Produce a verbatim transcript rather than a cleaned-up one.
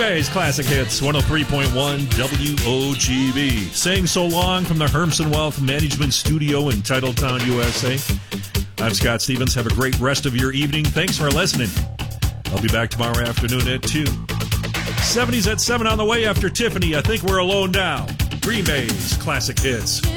Bay's Classic Hits, one oh three point one W O G B. Saying so long from the Hermson Wealth Management Studio in Titletown, U S A. I'm Scott Stevens. Have a great rest of your evening. Thanks for listening. I'll be back tomorrow afternoon at two. seventies at seven on the way after Tiffany. I think we're alone now. Green Bay's Classic Hits.